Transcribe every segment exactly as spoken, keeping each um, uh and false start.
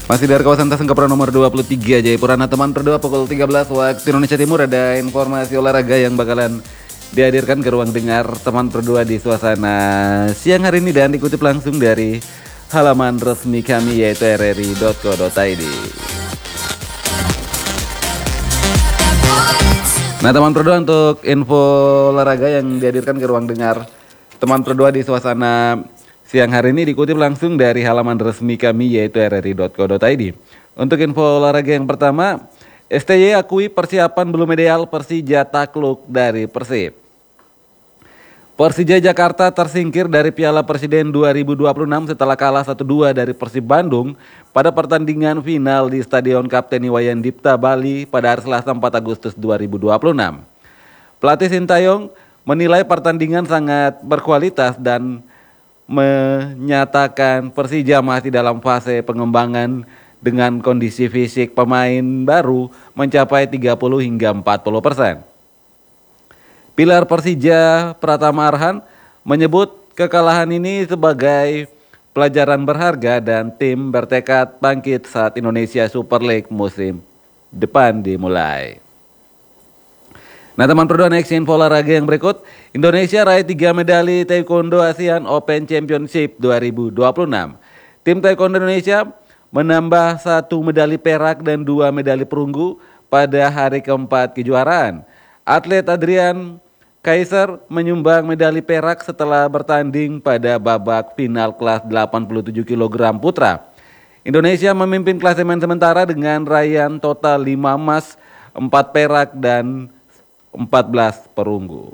Masih dari kawasan Tasengkapura nomor dua puluh tiga Jayapura. Nah teman berdua pukul tiga belas waktu Indonesia Timur ada informasi olahraga yang bakalan dihadirkan ke ruang dengar teman berdua di suasana siang hari ini dan dikutip langsung dari halaman resmi kami yaitu r r i dot co dot i d. Nah teman berdua, untuk info olahraga yang dihadirkan ke ruang dengar teman berdua di suasana siang hari ini dikutip langsung dari halaman resmi kami yaitu r r i dot co dot i d. Untuk info olahraga yang pertama, S T Y akui persiapan belum ideal Persija takluk dari Persib. Persija Jakarta tersingkir dari Piala Presiden dua ribu dua puluh enam setelah kalah satu dua dari Persib Bandung pada pertandingan final di Stadion Kapten Iwayan Dipta, Bali pada hari Selasa empat Agustus dua ribu dua puluh enam. Pelatih Sintayong menilai pertandingan sangat berkualitas dan menyatakan Persija masih dalam fase pengembangan dengan kondisi fisik pemain baru mencapai tiga puluh hingga empat puluh persen. Pilar Persija Pratama Arhan menyebut kekalahan ini sebagai pelajaran berharga dan tim bertekad bangkit saat Indonesia Super League musim depan dimulai. Nah teman berdua, next info olahraga yang berikut. Indonesia raih tiga medali Taekwondo ASEAN Open Championship dua ribu dua puluh enam. Tim Taekwondo Indonesia menambah satu medali perak dan dua medali perunggu pada hari keempat kejuaraan. Atlet Adrian Kaiser menyumbang medali perak setelah bertanding pada babak final kelas delapan puluh tujuh kilogram putra. Indonesia memimpin klasemen sementara dengan raihan total lima emas, empat perak dan empat belas perunggu.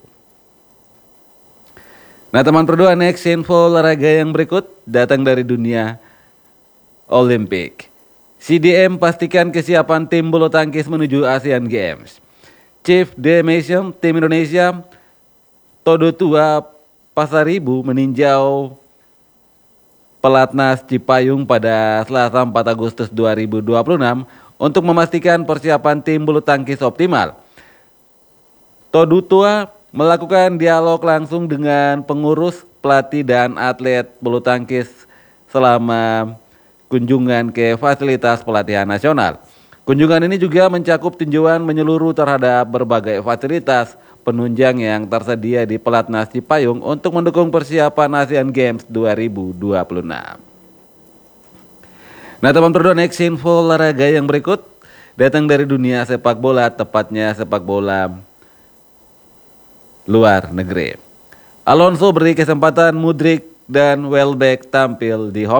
Nah teman berdua, next info olahraga yang berikut datang dari dunia Olimpik. C D M pastikan kesiapan tim bulu tangkis menuju Asian Games. Chief Demission tim Indonesia Todo Tua Pasaribu meninjau Pelatnas Cipayung pada Selasa empat Agustus dua ribu dua puluh enam untuk memastikan persiapan tim bulu tangkis optimal. Todo Tua melakukan dialog langsung dengan pengurus, pelatih dan atlet bulu tangkis selama kunjungan ke fasilitas pelatihan nasional. Kunjungan ini juga mencakup tinjauan menyeluruh terhadap berbagai fasilitas penunjang yang tersedia di Pelatnas Cipayung untuk mendukung persiapan Asian Games dua ribu dua puluh enam. Nah teman berdua, next info olahraga yang berikut datang dari dunia sepak bola, tepatnya sepak bola luar negeri. Alonso beri kesempatan Mudryk dan Welbeck tampil di home